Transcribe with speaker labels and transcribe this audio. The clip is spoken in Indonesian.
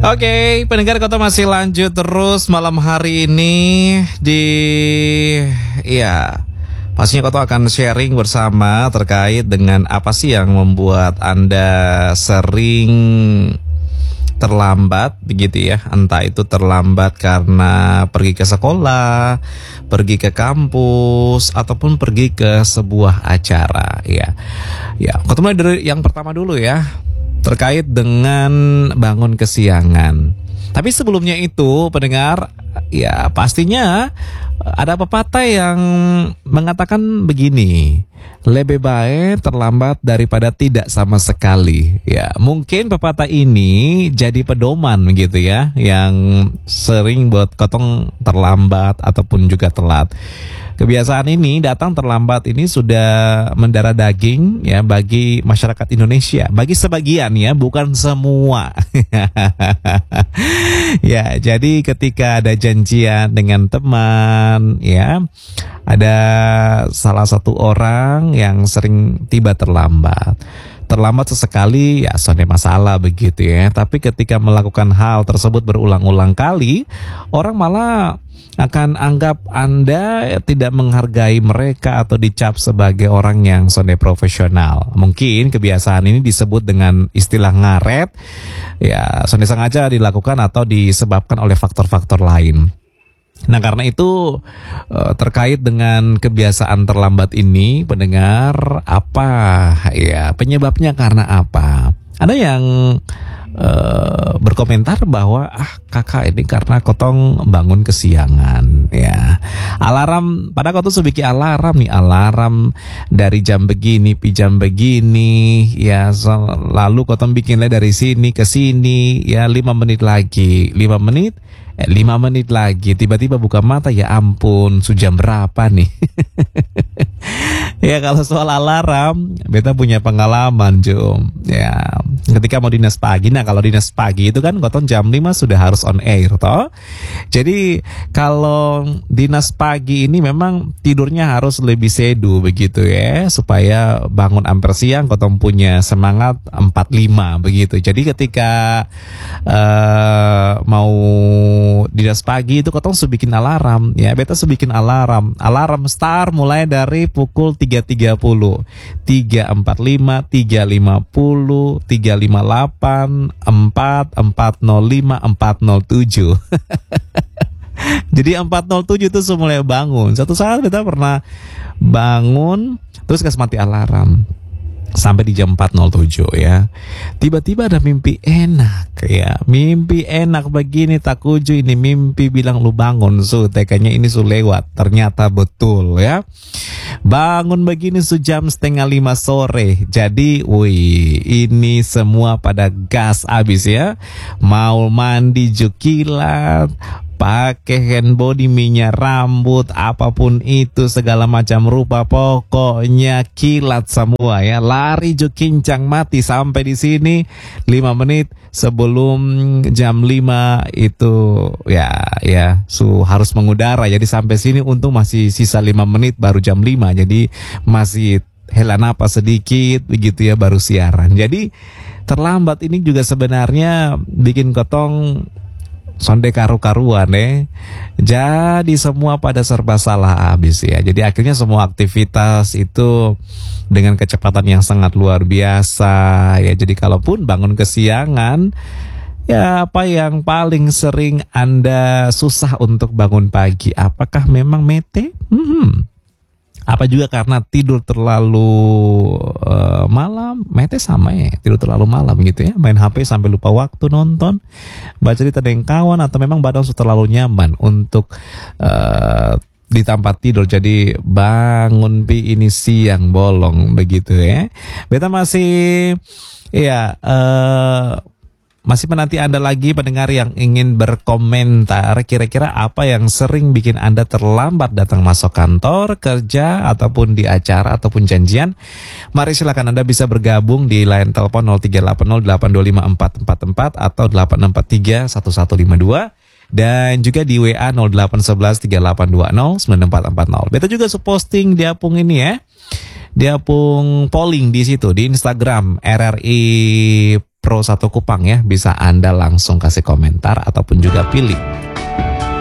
Speaker 1: Oke, pendengar Kota masih lanjut terus malam hari ini di pastinya Kota akan sharing bersama terkait dengan apa sih yang membuat Anda sering terlambat begitu ya. Entah itu terlambat karena pergi ke sekolah, pergi ke kampus, ataupun pergi ke sebuah acara ya. Ya, Kota mulai dari yang pertama dulu ya, terkait dengan bangun kesiangan. Tapi sebelumnya itu pendengar, ya pastinya ada pepatah yang mengatakan begini, lebih baik terlambat daripada tidak sama sekali. Ya, mungkin pepatah ini jadi pedoman gitu ya, yang sering buat Kotong terlambat ataupun juga telat. Kebiasaan ini datang terlambat ini sudah mendarah daging ya bagi masyarakat Indonesia, bagi sebagian ya, bukan semua. Ya, jadi ketika ada janjian dengan teman ya, ada salah satu orang yang sering tiba terlambat. Terlambat sesekali ya sonde masalah begitu ya. Tapi ketika melakukan hal tersebut berulang-ulang kali, orang malah akan anggap Anda tidak menghargai mereka atau dicap sebagai orang yang sonde profesional. Mungkin kebiasaan ini disebut dengan istilah ngaret. Ya, sonde sengaja dilakukan atau disebabkan oleh faktor-faktor lain. Nah, karena itu terkait dengan kebiasaan terlambat ini, pendengar, apa ya penyebabnya, karena apa? Ada yang berkomentar bahwa kakak ini karena Kotong bangun kesiangan ya. Alarm, pada Kotong subiki alarm nih, alarm dari jam begini pi jam begini ya, lalu Kotong bikinnya dari sini ke sini ya, 5 menit lagi, 5 menit 5 menit lagi, tiba-tiba buka mata, ya ampun, jam berapa nih? Ya, kalau soal alarm, beta punya pengalaman, Jom. Ya, ketika mau dinas pagi, nah kalau dinas pagi itu kan Kotong jam 5 sudah harus on air, toh. Jadi, kalau dinas pagi ini memang tidurnya harus lebih sedu begitu ya, supaya bangun amper siang Kotong punya semangat 45 begitu. Jadi ketika mau dinas pagi itu Kotong bikin alarm ya, beta bikin alarm start mulai dari pukul 3.30, 3.45, 3.50, 3.58, 4.05, 4.07. Jadi 4.07 itu semula bangun. Satu saat beta pernah bangun terus kasih mati alarm sampai di jam 4.07 ya. Tiba-tiba ada mimpi enak ya. Mimpi enak begini takuju, ini mimpi bilang lu bangun tekanya ini lewat. Ternyata betul ya. Bangun begini jam 4:30 sore. Jadi wih, ini semua pada gas abis ya. Mau mandi jukilat, pakai hand body, minyak rambut, apapun itu segala macam rupa, pokoknya kilat semua ya. Lari jo kincang mati sampai di sini 5 menit sebelum jam 5 itu ya harus mengudara. Jadi sampai sini untung masih sisa 5 menit baru jam 5. Jadi masih hela napas sedikit begitu ya baru siaran. Jadi terlambat ini juga sebenarnya bikin Kotong sonde karu-karuan Jadi semua pada serba salah habis ya. Jadi akhirnya semua aktivitas itu dengan kecepatan yang sangat luar biasa ya. Jadi kalaupun bangun kesiangan, ya apa yang paling sering Anda susah untuk bangun pagi? Apakah memang mete? Apa juga karena tidur terlalu malam? Mete sama ya, tidur terlalu malam gitu ya. Main HP sampai lupa waktu nonton, baca cerita dengan kawan, atau memang badan sudah terlalu nyaman untuk di tempat tidur. Jadi bangun pi ini siang bolong begitu ya. Beta masih masih menanti Anda lagi pendengar yang ingin berkomentar, kira-kira apa yang sering bikin Anda terlambat datang masuk kantor, kerja, ataupun di acara, ataupun janjian. Mari silakan Anda bisa bergabung di line telepon 0380825444 atau 86431152. Dan juga di WA 081138209440. Beta juga posting di apung ini ya. Di apung polling di situ di Instagram RRI Pro 1 Kupang ya. Bisa Anda langsung kasih komentar ataupun juga pilih